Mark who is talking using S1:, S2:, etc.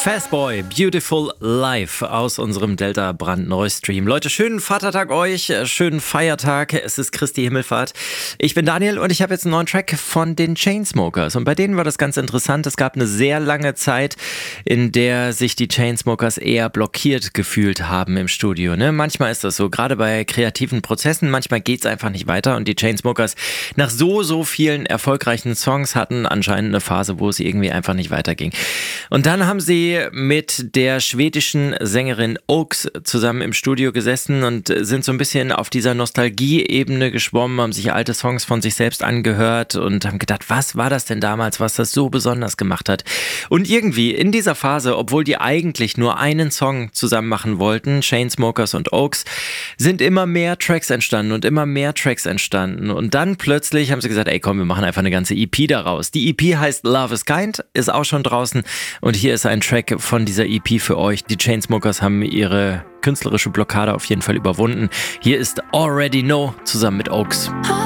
S1: Fastboy, Beautiful Life aus unserem Delta brandneu Stream. Leute, schönen Vatertag euch, schönen Feiertag. Es ist Christi Himmelfahrt. Ich bin Daniel und ich habe jetzt einen neuen Track von den Chainsmokers. Und bei denen war das ganz interessant. Es gab eine sehr lange Zeit, in der sich die Chainsmokers eher blockiert gefühlt haben im Studio. Ne? Manchmal ist das so, gerade bei kreativen Prozessen. Manchmal geht es einfach nicht weiter. Und die Chainsmokers nach so vielen erfolgreichen Songs hatten anscheinend eine Phase, wo es irgendwie einfach nicht weiterging. Und dann haben sie mit der schwedischen Sängerin Oaks zusammen im Studio gesessen und sind so ein bisschen auf dieser Nostalgie-Ebene geschwommen, haben sich alte Songs von sich selbst angehört und haben gedacht, was war das denn damals, was das so besonders gemacht hat? Und irgendwie in dieser Phase, obwohl die eigentlich nur einen Song zusammen machen wollten, Chainsmokers und Oaks, sind immer mehr Tracks entstanden und immer mehr Tracks entstanden. Und dann plötzlich haben sie gesagt, ey komm, wir machen einfach eine ganze EP daraus. Die EP heißt Love is Kind, ist auch schon draußen und hier ist ein Track von dieser EP für euch. Die Chainsmokers haben ihre künstlerische Blockade auf jeden Fall überwunden. Hier ist Already Know zusammen mit Oaks.